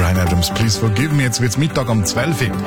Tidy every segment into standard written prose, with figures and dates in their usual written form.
Bryan Adams, Please Forgive Me. Jetzt wird's Mittag um 12 Uhr.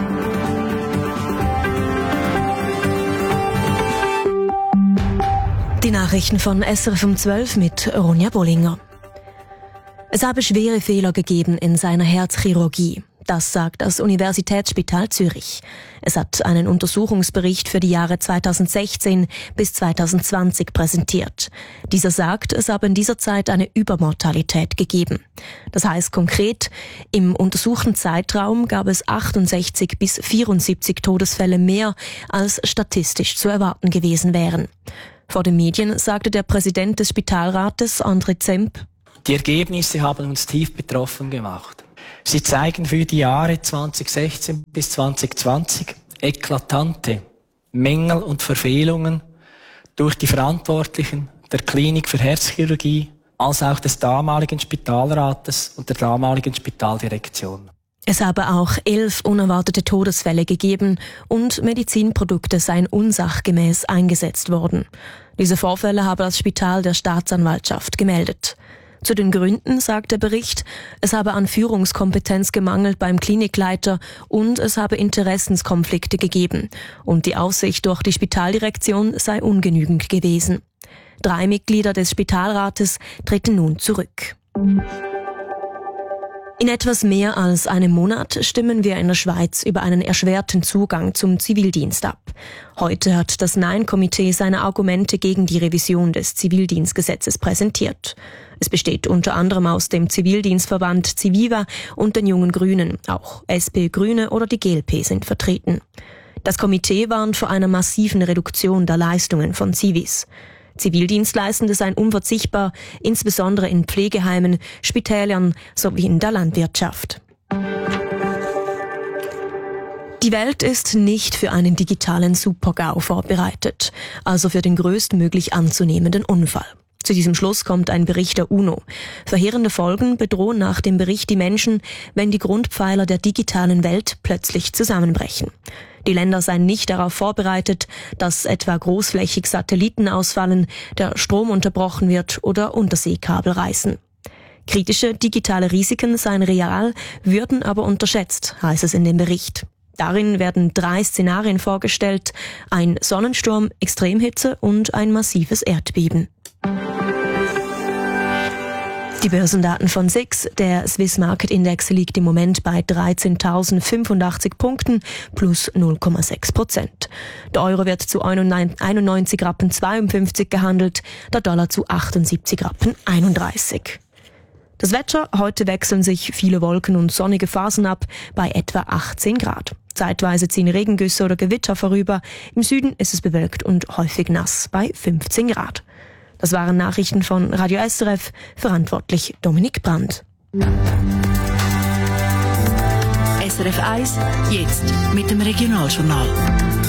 Die Nachrichten von SRF um 12 mit Ronja Bollinger. Es habe schwere Fehler gegeben in seiner Herzchirurgie. Das sagt das Universitätsspital Zürich. Es hat einen Untersuchungsbericht für die Jahre 2016 bis 2020 präsentiert. Dieser sagt, es habe in dieser Zeit eine Übermortalität gegeben. Das heißt konkret, im untersuchten Zeitraum gab es 68 bis 74 Todesfälle mehr, als statistisch zu erwarten gewesen wären. Vor den Medien sagte der Präsident des Spitalrates, André Zemp: Die Ergebnisse haben uns tief betroffen gemacht. Sie zeigen für die Jahre 2016 bis 2020 eklatante Mängel und Verfehlungen durch die Verantwortlichen der Klinik für Herzchirurgie, als auch des damaligen Spitalrates und der damaligen Spitaldirektion. Es habe auch 11 unerwartete Todesfälle gegeben und Medizinprodukte seien unsachgemäß eingesetzt worden. Diese Vorfälle habe das Spital der Staatsanwaltschaft gemeldet. Zu den Gründen sagt der Bericht, es habe an Führungskompetenz gemangelt beim Klinikleiter und es habe Interessenskonflikte gegeben und die Aufsicht durch die Spitaldirektion sei ungenügend gewesen. 3 Mitglieder des Spitalrates treten nun zurück. In etwas mehr als einem Monat stimmen wir in der Schweiz über einen erschwerten Zugang zum Zivildienst ab. Heute hat das Nein-Komitee seine Argumente gegen die Revision des Zivildienstgesetzes präsentiert. Es besteht unter anderem aus dem Zivildienstverband Civiva und den Jungen Grünen. Auch SP, Grüne oder die GLP sind vertreten. Das Komitee warnt vor einer massiven Reduktion der Leistungen von Zivis. Zivildienstleistende seien unverzichtbar, insbesondere in Pflegeheimen, Spitälern sowie in der Landwirtschaft. Die Welt ist nicht für einen digitalen Super-GAU vorbereitet, also für den größtmöglich anzunehmenden Unfall. Zu diesem Schluss kommt ein Bericht der UNO. Verheerende Folgen bedrohen nach dem Bericht die Menschen, wenn die Grundpfeiler der digitalen Welt plötzlich zusammenbrechen. Die Länder seien nicht darauf vorbereitet, dass etwa großflächig Satelliten ausfallen, der Strom unterbrochen wird oder Unterseekabel reißen. Kritische digitale Risiken seien real, würden aber unterschätzt, heißt es in dem Bericht. Darin werden 3 Szenarien vorgestellt: ein Sonnensturm, Extremhitze und ein massives Erdbeben. Die Börsendaten von SIX. Der Swiss Market Index liegt im Moment bei 13.085 Punkten plus 0,6%. Der Euro wird zu 91,52 Rappen gehandelt, der Dollar zu 78,31 Rappen. Das Wetter: Heute wechseln sich viele Wolken und sonnige Phasen ab bei etwa 18 Grad. Zeitweise ziehen Regengüsse oder Gewitter vorüber. Im Süden ist es bewölkt und häufig nass bei 15 Grad. Das waren Nachrichten von Radio SRF, verantwortlich Dominik Brandt. SRF 1, jetzt mit dem Regionaljournal.